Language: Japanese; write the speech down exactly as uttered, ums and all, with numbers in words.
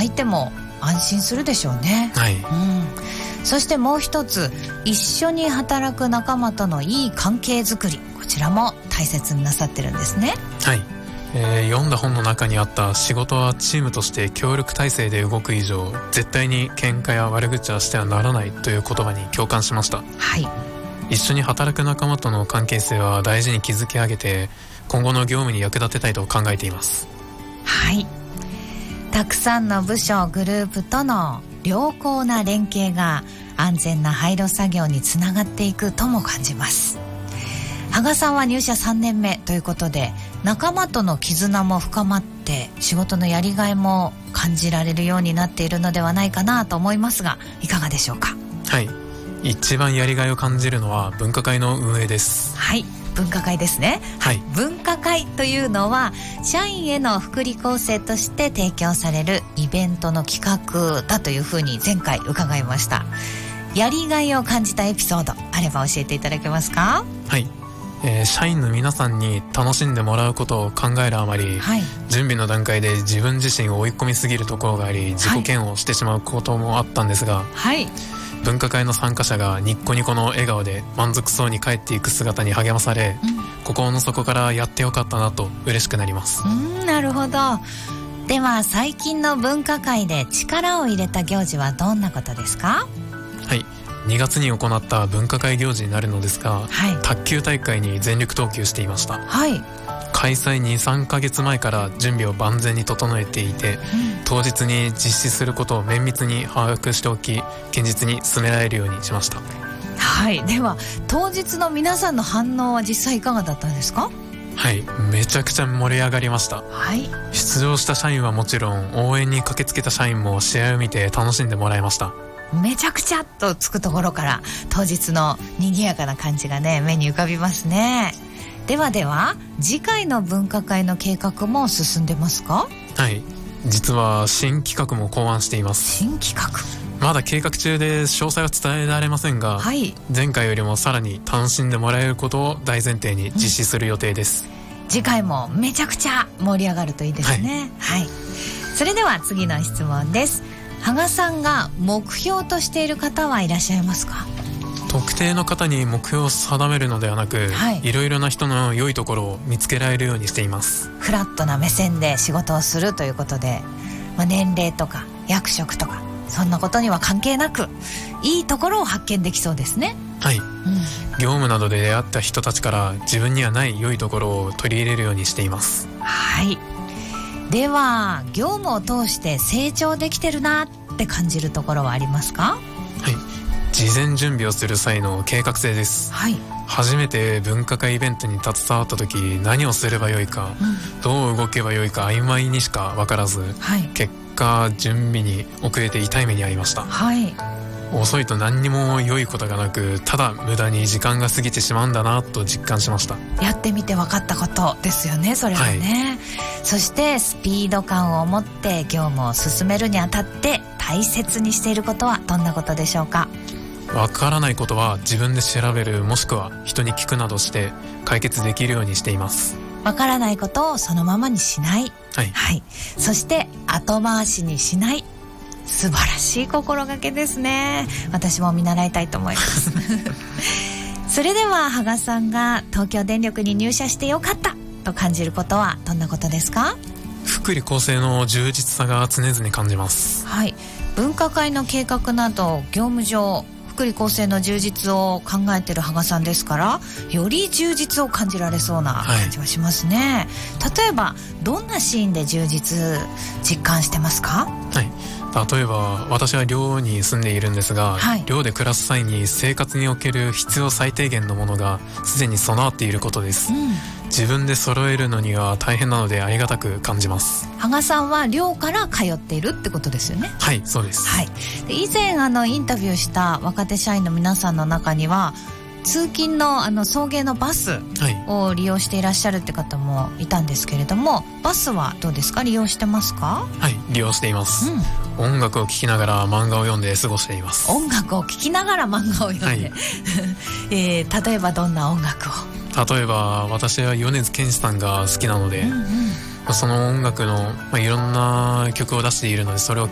相手も安心するでしょうね。 はい、 うん、そしてもう一つ、一緒に働く仲間とのいい関係づくり、こちらも大切になさってるんですね。 はい、えー、読んだ本の中にあった仕事はチームとして協力体制で動く以上絶対に喧嘩や悪口はしてはならないという言葉に共感しました。 はい、 一緒に働く仲間との関係性は大事に築き上げて今後の業務に役立てたいと考えています。 はい、たくさんの部署グループとの良好な連携が安全な廃炉作業につながっていくとも感じます。羽賀さんは入社さんねんめということで、仲間との絆も深まって仕事のやりがいも感じられるようになっているのではないかなと思いますが、いかがでしょうか。 はい、一番やりがいを感じるのは分科会の運営です。 はい、分科会ですね。 はい、 分科会というのは社員への福利厚生として提供されるイベントの企画だというふうに前回伺いました。やりがいを感じたエピソードあれば教えていただけますか。 はい、えー、社員の皆さんに楽しんでもらうことを考えるあまり、はい、準備の段階で自分自身を追い込みすぎるところがあり自己嫌悪をしてしまうこともあったんですが、はい、分科会の参加者がニッコニコの笑顔で満足そうに帰っていく姿に励まされ、うん、心の底からやってよかったなと嬉しくなります。 うん、なるほど。では最近の分科会で力を入れた行事はどんなことですか。 はい、にがつに行った分科会行事になるのですが、はい、卓球大会に全力投球していました。 はい、 開催にさんかげつまえから準備を万全に整えていて、うん、当日に実施することを綿密に把握しておき現実に進められるようにしました。 はい、では当日の皆さんの反応は実際いかがだったんですか。 はい、めちゃくちゃ盛り上がりました。 はい、 出場した社員はもちろん応援に駆けつけた社員も試合を見て楽しんでもらいました。 めちゃくちゃっとつくところから当日の賑やかな感じがね目に浮かびますね。ではでは次回の分科会の計画も進んでますか。 はい、実は新企画も考案しています。 新企画、 まだ計画中で詳細は伝えられませんが、はい、前回よりもさらに楽しんでもらえることを大前提に実施する予定です。 うん、次回もめちゃくちゃ盛り上がるといいですね。はい、はい、それでは次の質問です。羽賀さんが目標としている方はいらっしゃいますか。 特定の方に目標を定めるのではなく、はい、いろいろな人の良いところを見つけられるようにしています。 フラットな目線で仕事をするということで、まあ、年齢とか役職とかそんなことには関係なくいいところを発見できそうですね。 はい、うん、業務などで出会った人たちから自分にはない良いところを取り入れるようにしています。 はい、では業務を通して成長できてるなって感じるところはありますか。 はい、事前準備をする際の計画性です。 はい、 初めて分科会イベントに携わった時何をすればよいか、うん、どう動けばよいか曖昧にしか分からず、はい、結果準備に遅れて痛い目に遭いました。 はい、 遅いと何にも良いことがなくただ無駄に時間が過ぎてしまうんだなと実感しました。 やってみて分かったことですよね、それはね。はい、そしてスピード感を持って業務を進めるにあたって大切にしていることはどんなことでしょうか。 わからないことは自分で調べる、もしくは人に聞くなどして解決できるようにしています。 わからないことをそのままにしない、 はいはい、そして後回しにしない、素晴らしい心がけですね。私も見習いたいと思いますそれでは羽賀さんが東京電力に入社してよかったと感じることはどんなことですか。 福利厚生の充実さが常々感じます。 はい、分科会の計画など業務上福利厚生の充実を考えている羽賀さんですから、より充実を感じられそうな感じはしますね。はい、例えばどんなシーンで充実実感してますか。 はい、例えば私は寮に住んでいるんですが、はい、寮で暮らす際に生活における必要最低限のものがすでに備わっていることです。うん、自分で揃えるのには大変なのでありがたく感じます。 羽賀さんは寮から通っているってことですよね。 はい、そうです。 はい、で以前あのインタビューした若手社員の皆さんの中には通勤のあの送迎のバスを利用していらっしゃるって方もいたんですけれども、バスはどうですか、利用してますか。 はい、利用しています。うん、音楽を聴きながら漫画を読んで過ごしています。 音楽を聴きながら漫画を読んで、はいえー、例えばどんな音楽を。 例えば私は米津玄師さんが好きなので、うんうん、その音楽の、まあ、いろんな曲を出しているのでそれを